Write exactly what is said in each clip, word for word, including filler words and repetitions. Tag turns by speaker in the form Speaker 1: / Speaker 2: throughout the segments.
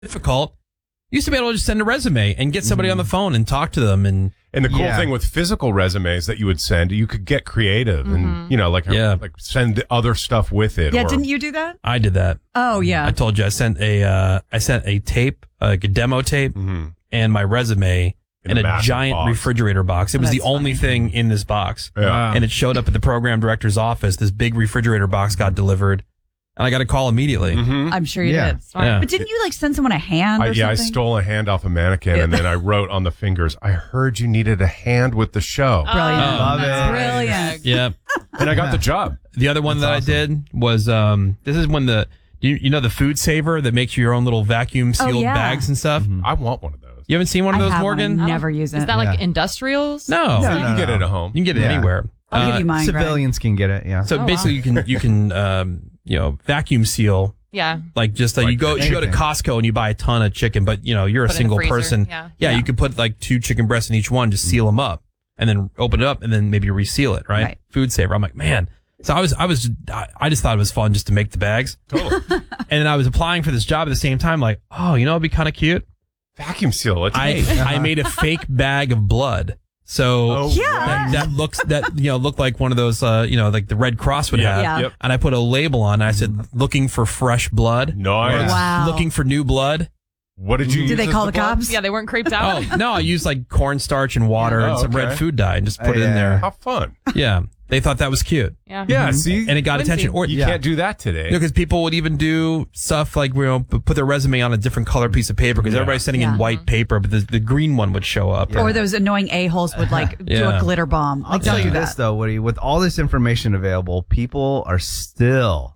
Speaker 1: difficult. You used to be able to just send a resume and get somebody mm. on the phone and talk to them. And
Speaker 2: and the cool
Speaker 3: yeah.
Speaker 2: thing with physical resumes that you would send, you could get creative mm-hmm. and, you know, like,
Speaker 1: yeah.
Speaker 2: like send other stuff with it.
Speaker 4: Yeah,
Speaker 2: or,
Speaker 4: didn't you do that?
Speaker 1: I did that.
Speaker 4: Oh, yeah.
Speaker 1: I told you I sent a, uh, I sent a tape, like a demo tape
Speaker 2: mm-hmm.
Speaker 1: and my resume in, in a, a giant
Speaker 2: box.
Speaker 1: refrigerator box. It was
Speaker 4: That's
Speaker 1: the only
Speaker 4: funny.
Speaker 1: thing in this box.
Speaker 2: Yeah. Wow.
Speaker 1: And it showed up at the program director's office. This big refrigerator box got delivered. And I got a call immediately.
Speaker 2: Mm-hmm.
Speaker 4: I'm sure you
Speaker 3: yeah.
Speaker 4: did.
Speaker 1: Yeah.
Speaker 4: But didn't you like send someone a hand or
Speaker 2: I, yeah,
Speaker 4: something?
Speaker 2: I stole a hand off a mannequin
Speaker 4: Yeah.
Speaker 2: and then I wrote on the fingers, I heard you needed a hand with the show.
Speaker 4: Brilliant.
Speaker 1: Oh,
Speaker 3: love it.
Speaker 4: Brilliant.
Speaker 1: Yeah.
Speaker 2: And I got
Speaker 3: Yeah.
Speaker 2: the job.
Speaker 1: The other one
Speaker 3: That's
Speaker 1: that
Speaker 3: awesome.
Speaker 1: I did was, um, this is when the, you, you know, the food saver that makes you your own little vacuum sealed
Speaker 4: Oh, yeah.
Speaker 1: bags and stuff.
Speaker 3: Mm-hmm.
Speaker 2: I want one of those.
Speaker 1: You haven't seen one of
Speaker 4: I
Speaker 1: those,
Speaker 4: have
Speaker 1: Morgan?
Speaker 4: one. Never use it.
Speaker 5: Is that like
Speaker 3: Yeah.
Speaker 5: industrials?
Speaker 1: No.
Speaker 2: So
Speaker 3: No,
Speaker 2: you
Speaker 3: no,
Speaker 2: can get
Speaker 3: no.
Speaker 2: it at home.
Speaker 1: You can get it
Speaker 3: Yeah.
Speaker 1: anywhere.
Speaker 4: I'll give
Speaker 1: Uh,
Speaker 4: you mine, Greg.
Speaker 3: Civilians can get it, yeah.
Speaker 1: So
Speaker 5: Oh,
Speaker 1: basically,
Speaker 5: wow.
Speaker 1: you can you can um, you know vacuum seal
Speaker 5: Yeah.
Speaker 1: like just like
Speaker 2: Like
Speaker 1: you go you go to
Speaker 3: anything.
Speaker 1: Costco and you buy a ton of chicken, but you know you're a
Speaker 5: Put it in the
Speaker 1: single
Speaker 5: freezer,
Speaker 1: person.
Speaker 5: yeah.
Speaker 1: Yeah,
Speaker 4: Yeah.
Speaker 1: you could put like two chicken breasts in each one, just seal them up, and then open it up, and then maybe reseal it. Right?
Speaker 4: Right.
Speaker 1: Food saver. I'm like, man. So I was I was I I just thought it was fun just to make the bags,
Speaker 2: Totally.
Speaker 1: and then I was applying for this job at the same time. Like, oh, you know, it'd be kind of cute.
Speaker 2: Vacuum seal. It's
Speaker 1: I I made a fake bag of blood. So
Speaker 2: Oh,
Speaker 4: Yeah.
Speaker 1: that, that looks that you know looked like one of those uh, you know like the Red Cross would
Speaker 2: Yeah.
Speaker 1: have.
Speaker 4: Yeah.
Speaker 2: Yep.
Speaker 1: And I put a label on. And I said, "Looking for fresh blood."
Speaker 2: Nice.
Speaker 4: Wow.
Speaker 1: Looking for new blood.
Speaker 2: What did you
Speaker 4: Did
Speaker 2: use
Speaker 4: they
Speaker 2: as
Speaker 4: call the
Speaker 2: blood?
Speaker 4: cops?
Speaker 5: Yeah, they weren't creeped out.
Speaker 1: Oh no, I used like cornstarch and water
Speaker 2: Yeah.
Speaker 1: and
Speaker 2: Oh,
Speaker 1: some red
Speaker 2: okay.
Speaker 1: food dye and just put
Speaker 3: Uh,
Speaker 1: it in
Speaker 3: yeah.
Speaker 1: there.
Speaker 2: How fun.
Speaker 1: Yeah, they thought that was cute,
Speaker 5: Yeah.
Speaker 2: Yeah, see?
Speaker 1: and it got
Speaker 5: Whimsy.
Speaker 1: attention. Or
Speaker 2: you
Speaker 1: yeah,
Speaker 2: can't do that today.
Speaker 1: because people would even do stuff like you know put their resume on a different color piece of paper because
Speaker 2: Yeah.
Speaker 1: everybody's sending
Speaker 4: Yeah.
Speaker 1: in white paper, but the, the green one would show up.
Speaker 4: Or those annoying a-holes would like do
Speaker 1: Yeah.
Speaker 4: a glitter bomb.
Speaker 3: I'll
Speaker 4: Like,
Speaker 3: tell
Speaker 4: don't
Speaker 3: you
Speaker 4: do
Speaker 3: this,
Speaker 4: that.
Speaker 3: though, Woody. With all this information available, people are still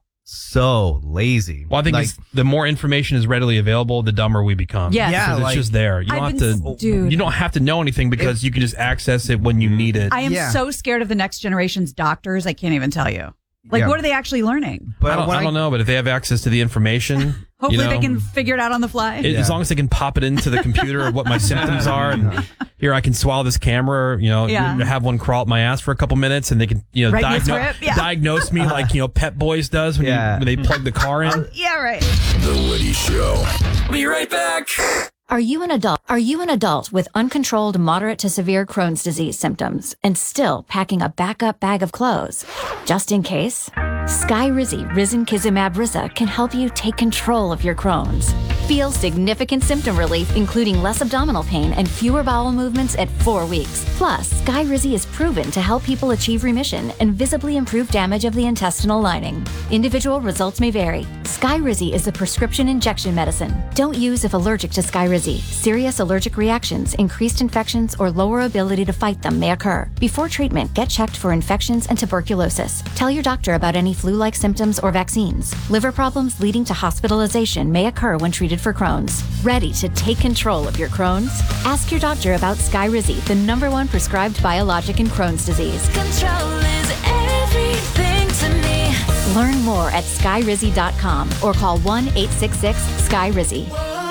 Speaker 3: so lazy.
Speaker 1: Well, I think
Speaker 3: like,
Speaker 1: it's, the more information is readily available, the dumber we become.
Speaker 4: Yes.
Speaker 3: Yeah,
Speaker 1: because it's
Speaker 3: like-
Speaker 1: just there. You don't
Speaker 4: I've
Speaker 1: have
Speaker 4: been
Speaker 1: to.
Speaker 4: s- dude.
Speaker 1: You don't have to know anything because you can just access it when you need it.
Speaker 4: I am
Speaker 3: Yeah.
Speaker 4: so scared of the next generation's doctors. I can't even tell you. Like,
Speaker 3: Yeah.
Speaker 4: what are they actually learning?
Speaker 3: but
Speaker 1: I don't,
Speaker 3: when
Speaker 1: I don't know, but if they have access to the information,
Speaker 4: Hopefully
Speaker 1: you know,
Speaker 4: they can figure it out on the fly.
Speaker 1: it- as long as they can pop it into the computer of what my symptoms are, and here I can swallow this camera, you know,
Speaker 4: Yeah.
Speaker 1: have one crawl up my ass for a couple minutes, and they can, you know,
Speaker 4: Write me a
Speaker 1: diagnose,
Speaker 4: script, yeah.
Speaker 1: diagnose me like you know Pet Boys does when,
Speaker 3: Yeah.
Speaker 1: you, when they plug the car in.
Speaker 4: Yeah, right.
Speaker 6: The Woody Show.
Speaker 1: Be right back.
Speaker 7: Are you an adult? Are you an adult with uncontrolled moderate to severe Crohn's disease symptoms and still packing a backup bag of clothes? Just in case? Skyrizi Risankizumab Riza can help you take control of your Crohn's. Feel significant symptom relief, including less abdominal pain and fewer bowel movements at four weeks. Plus, Skyrizi is proven to help people achieve remission and visibly improve damage of the intestinal lining. Individual results may vary. Skyrizi is a prescription injection medicine. Don't use if allergic to Skyrizi. Serious allergic reactions, increased infections, or lower ability to fight them may occur. Before treatment, get checked for infections and tuberculosis. Tell your doctor about any flu-like symptoms or vaccines. Liver problems leading to hospitalization may occur when treated for Crohn's. Ready to take control of your Crohn's? Ask your doctor about Skyrizi, the number one prescribed biologic in Crohn's disease.
Speaker 8: Control is everything to me.
Speaker 7: Learn more at skyrizi dot com or call one eight six six sky rizi.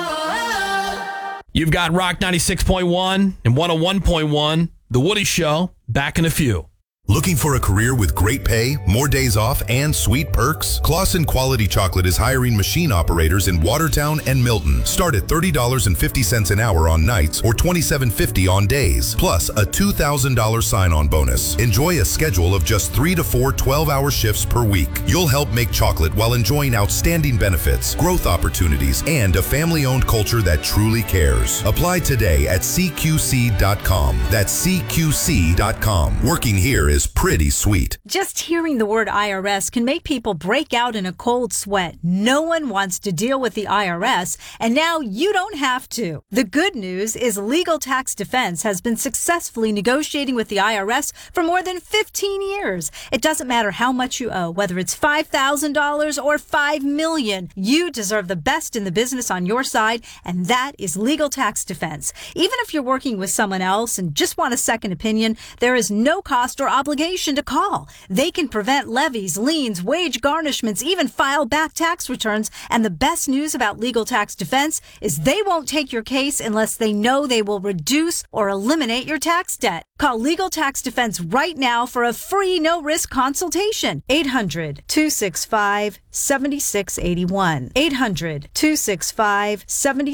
Speaker 1: You've got Rock ninety-six point one and one oh one point one, The Woody Show, back in a few.
Speaker 6: Looking for a career with great pay, more days off, and sweet perks? Clausen Quality Chocolate is hiring machine operators in Watertown and Milton. Start at thirty dollars and fifty cents an hour on nights or twenty-seven fifty on days, plus a two thousand dollars sign-on bonus. Enjoy a schedule of just three to four twelve-hour shifts per week. You'll help make chocolate while enjoying outstanding benefits, growth opportunities, and a family-owned culture that truly cares. Apply today at C Q C dot com. That's C Q C dot com. Working here is is pretty sweet.
Speaker 9: Just hearing the word I R S can make people break out in a cold sweat. No one wants to deal with the I R S, and now you don't have to. The good news is Legal Tax Defense has been successfully negotiating with the I R S for more than fifteen years. It doesn't matter how much you owe, whether it's five thousand dollars or five million dollars. You deserve the best in the business on your side, and that is Legal Tax Defense. Even if you're working with someone else and just want a second opinion, there is no cost or obligation obligation to call. They can prevent levies, liens, wage garnishments, even file back tax returns. And the best news about Legal Tax Defense is they won't take your case unless they know they will reduce or eliminate your tax debt. Call Legal Tax Defense right now for a free no-risk consultation. eight hundred, two six five, seven six eight one. eight hundred, two six five, seven